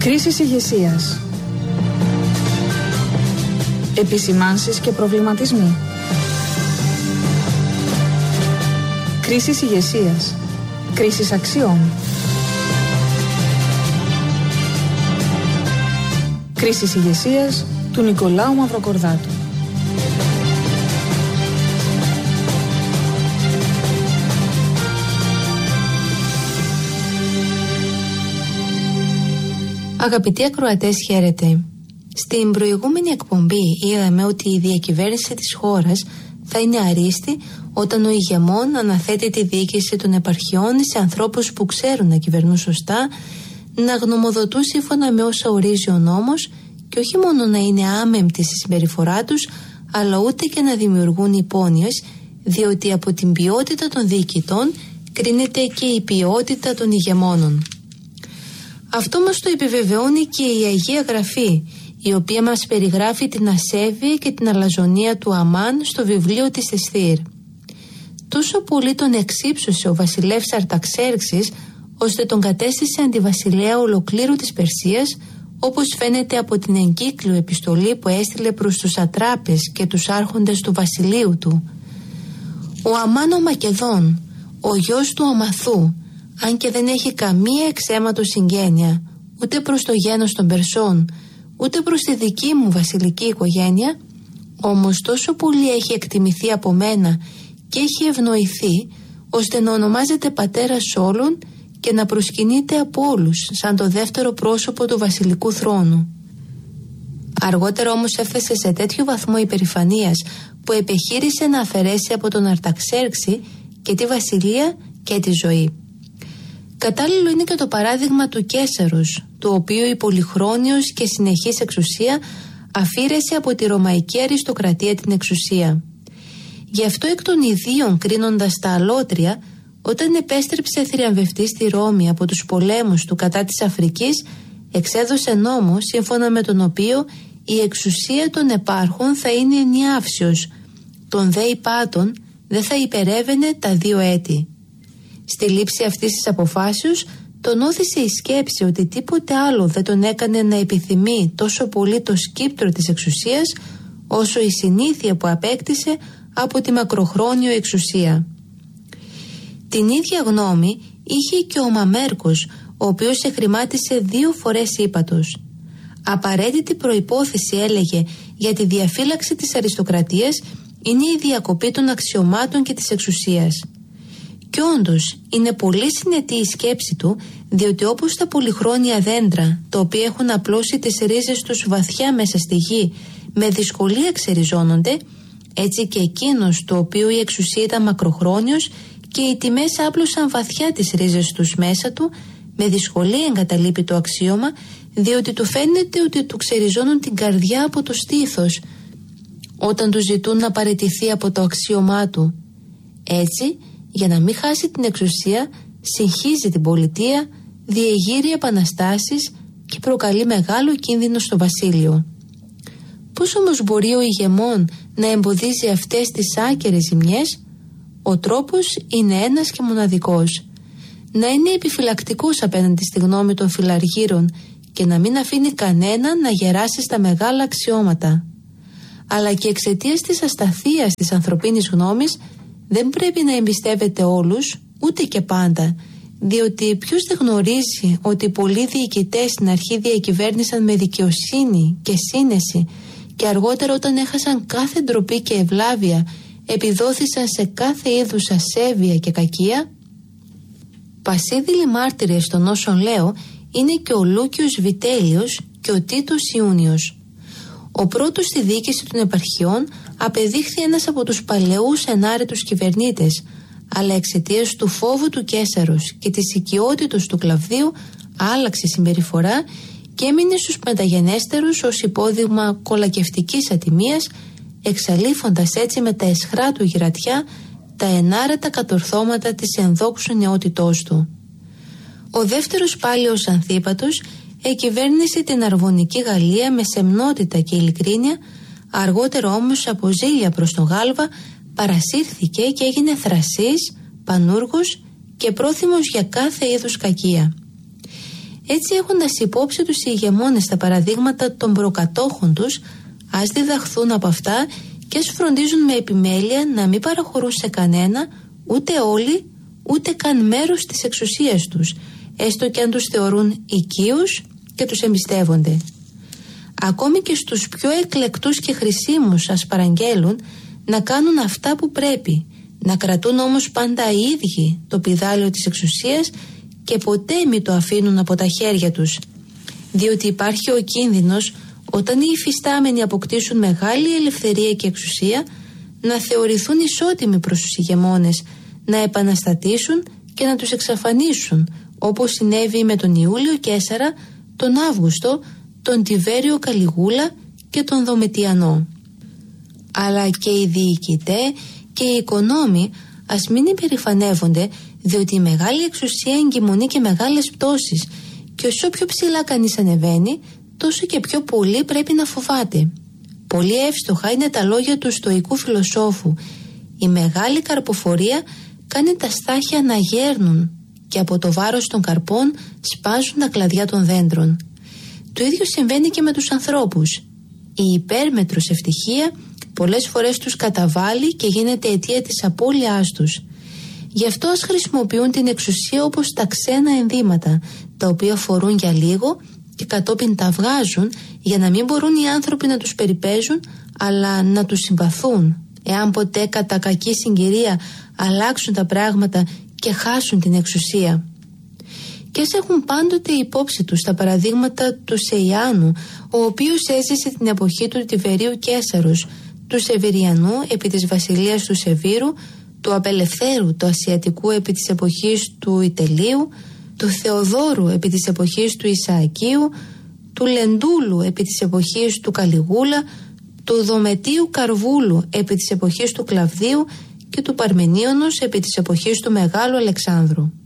Κρίσεις ηγεσίας. Επισημάνσεις και προβληματισμοί. Κρίσεις ηγεσίας. Κρίσεις αξιών. Κρίσεις ηγεσίας του Νικολάου Μαυροκορδάτου. Αγαπητοί ακροατές, χαίρετε. Στην προηγούμενη εκπομπή είδαμε ότι η διακυβέρνηση της χώρας θα είναι αρίστη όταν ο ηγεμόν αναθέτει τη διοίκηση των επαρχιών σε ανθρώπους που ξέρουν να κυβερνούν σωστά, να γνωμοδοτούν σύμφωνα με όσα ορίζει ο νόμος και όχι μόνο να είναι άμεμπτοι στη συμπεριφορά τους, αλλά ούτε και να δημιουργούν υπόνοιες, διότι από την ποιότητα των διοικητών κρίνεται και η ποιότητα των ηγεμόνων. Αυτό μας το επιβεβαιώνει και η Αγία Γραφή, η οποία μας περιγράφει την ασέβεια και την αλαζονία του Αμάν στο βιβλίο της Εσθήρ. Τόσο πολύ τον εξύψωσε ο βασιλεύς Αρταξέρξης, ώστε τον κατέστησε αντιβασιλέα ολοκλήρου της Περσίας, όπως φαίνεται από την εγκύκλιο επιστολή που έστειλε προς τους ατράπες και τους άρχοντες του βασιλείου του. Ο Αμάν ο Μακεδόν, ο γιος του Αμαθού, αν και δεν έχει καμία εξαίματος συγγένεια, ούτε προς το γένος των Περσών, ούτε προς τη δική μου βασιλική οικογένεια, όμως τόσο πολύ έχει εκτιμηθεί από μένα και έχει ευνοηθεί, ώστε να ονομάζεται πατέρας όλων και να προσκυνείται από όλους σαν το δεύτερο πρόσωπο του βασιλικού θρόνου. Αργότερα όμως έφτασε σε τέτοιο βαθμό υπερηφανίας που επεχείρησε να αφαιρέσει από τον Αρταξέρξη και τη βασιλεία και τη ζωή. Κατάλληλο είναι και το παράδειγμα του Καίσαρος, του οποίου η πολυχρόνιος και συνεχής εξουσία αφήρεσε από τη ρωμαϊκή αριστοκρατία την εξουσία. Γι' αυτό εκ των ιδίων κρίνοντας τα αλότρια, όταν επέστρεψε θριαμβευτής στη Ρώμη από τους πολέμους του κατά της Αφρικής, εξέδωσε νόμο σύμφωνα με τον οποίο η εξουσία των επάρχων θα είναι ενιαύσιος, των δε υπάτων δεν θα υπερεύαινε τα 2 έτη. Στη λήψη αυτής της αποφάσεως τον όθησε η σκέψη ότι τίποτε άλλο δεν τον έκανε να επιθυμεί τόσο πολύ το σκύπτρο της εξουσίας όσο η συνήθεια που απέκτησε από τη μακροχρόνιο εξουσία. Την ίδια γνώμη είχε και ο Μαμέρκος, ο οποίος εχρημάτισε 2 φορές ύπατος. Απαραίτητη προϋπόθεση, έλεγε, για τη διαφύλαξη της αριστοκρατίας είναι η διακοπή των αξιωμάτων και της εξουσίας. Κι όντως είναι πολύ συνετή η σκέψη του, διότι όπως τα πολυχρόνια δέντρα, τα οποία έχουν απλώσει τις ρίζες τους βαθιά μέσα στη γη, με δυσκολία ξεριζώνονται, έτσι και εκείνος, το οποίο η εξουσία ήταν μακροχρόνιος και οι τιμές άπλωσαν βαθιά τις ρίζες τους μέσα του, με δυσκολία εγκαταλείπει το αξίωμα, διότι του φαίνεται ότι του ξεριζώνουν την καρδιά από το στήθος, όταν του ζητούν να παραιτηθεί από το αξίωμά του. Έτσι, για να μην χάσει την εξουσία, συγχύζει την πολιτεία, διεγείρει επαναστάσεις και προκαλεί μεγάλο κίνδυνο στο βασίλειο. Πώς όμως μπορεί ο ηγεμόν να εμποδίζει αυτές τις άκερες ζημιές? Ο τρόπος είναι ένας και μοναδικός: να είναι επιφυλακτικός απέναντι στη γνώμη των φιλαργύρων και να μην αφήνει κανέναν να γεράσει στα μεγάλα αξιώματα. Αλλά και εξαιτίας της ασταθείας της ανθρωπίνης γνώμης δεν πρέπει να εμπιστεύεται όλους, ούτε και πάντα, διότι ποιος δεν γνωρίζει ότι πολλοί διοικητές στην αρχή διακυβέρνησαν με δικαιοσύνη και σύνεση και αργότερα, όταν έχασαν κάθε ντροπή και ευλάβεια, επιδόθησαν σε κάθε είδους ασέβεια και κακία? Πασίδηλοι μάρτυρες των όσων λέω είναι και ο Λούκιος Βιτέλιος και ο Τίτος Ιούνιος. Ο πρώτος στη διοίκηση των επαρχιών απεδείχθη ένας από τους παλαιούς ενάρετους κυβερνήτες, αλλά εξαιτίας του φόβου του Καίσαρος και της οικειότητος του Κλαβδίου άλλαξε συμπεριφορά και έμεινε στους μεταγενέστερους ως υπόδειγμα κολακευτικής ατιμίας, εξαλείφοντας έτσι με τα αισχρά του γυρατιά τα ενάρετα κατορθώματα της ενδόξου νεότητός του. Ο δεύτερος πάλιος Ανθίπατος εκυβέρνησε την Αρβωνική Γαλλία με σεμνότητα και ειλικρίνεια, αργότερα όμως από ζήλια προς τον Γάλβα παρασύρθηκε και έγινε θρασής, πανούργος και πρόθυμος για κάθε είδους κακία. Έτσι, έχοντας υπόψη τους οι ηγεμόνες τα παραδείγματα των προκατόχων τους, ας διδαχθούν από αυτά και ας φροντίζουν με επιμέλεια να μην παραχωρούν σε κανένα, ούτε όλοι, ούτε καν μέρος της εξουσίας τους, έστω και αν τους θεωρούν οικείους και τους εμπιστεύονται. Ακόμη και στους πιο εκλεκτούς και χρησίμους ας παραγγέλουν να κάνουν αυτά που πρέπει, να κρατούν όμως πάντα οι ίδιοι το πηδάλιο της εξουσίας και ποτέ μη το αφήνουν από τα χέρια τους, διότι υπάρχει ο κίνδυνος όταν οι υφιστάμενοι αποκτήσουν μεγάλη ελευθερία και εξουσία να θεωρηθούν ισότιμοι προς τους ηγεμόνες, να επαναστατήσουν και να τους εξαφανίσουν, όπως συνέβη με τον Ιούλιο Καίσαρα, τον Αύγουστο, τον Τιβέριο Καλιγούλα και τον Δομητιανό. Αλλά και οι διοικητές και οι οικονόμοι ας μην υπερηφανεύονται, διότι η μεγάλη εξουσία εγκυμονεί και μεγάλες πτώσεις, και όσο πιο ψηλά κανείς ανεβαίνει, τόσο και πιο πολύ πρέπει να φοβάται. Πολύ εύστοχα είναι τα λόγια του στοικού φιλοσόφου: η μεγάλη καρποφορία κάνει τα στάχια να γέρνουν και από το βάρος των καρπών σπάζουν τα κλαδιά των δέντρων. Το ίδιο συμβαίνει και με τους ανθρώπους. Η υπέρμετρος ευτυχία πολλές φορές τους καταβάλει και γίνεται αιτία της απώλειάς τους. Γι' αυτό ας χρησιμοποιούν την εξουσία όπως τα ξένα ενδύματα, τα οποία φορούν για λίγο και κατόπιν τα βγάζουν, για να μην μπορούν οι άνθρωποι να τους περιπέζουν, αλλά να τους συμπαθούν, εάν ποτέ κατά κακή συγκυρία αλλάξουν τα πράγματα και χάσουν την εξουσία. Και ας έχουν πάντοτε υπόψη τους τα παραδείγματα του Σεϊάνου, ο οποίος έζησε την εποχή του Τιβερίου Καίσαρος, του Σεβηριανού επί της βασιλείας του Σεβήρου, του Απελευθέρου του Ασιατικού επί της εποχής του Ιτελίου, του Θεοδόρου επί της εποχής του Ισαακίου, του Λεντούλου επί της εποχής του Καλιγούλα, του Δομετίου Καρβούλου επί της εποχής του Κλαβδίου και του Παρμενίωνος επί της εποχής του Μεγάλου Αλεξάνδρου.